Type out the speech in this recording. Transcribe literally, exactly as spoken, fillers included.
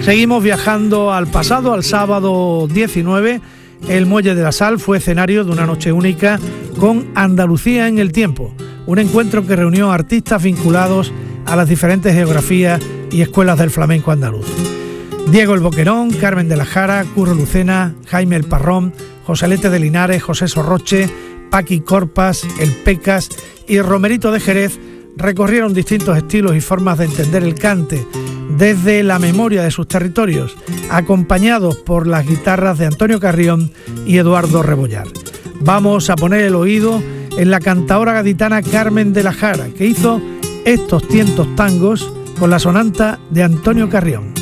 Seguimos viajando al pasado, al sábado diecinueve. El Muelle de la Sal fue escenario de una noche única con Andalucía en el tiempo, un encuentro que reunió artistas vinculados a las diferentes geografías y escuelas del flamenco andaluz. Diego el Boquerón, Carmen de la Jara, Curro Lucena, Jaime el Parrón, Joselete de Linares, José Sorroche, Paqui Corpas, el Pecas y Romerito de Jerez recorrieron distintos estilos y formas de entender el cante desde la memoria de sus territorios, acompañados por las guitarras de Antonio Carrión y Eduardo Rebollar. Vamos a poner el oído en la cantaora gaditana Carmen de la Jara, que hizo estos tientos tangos con la sonanta de Antonio Carrión.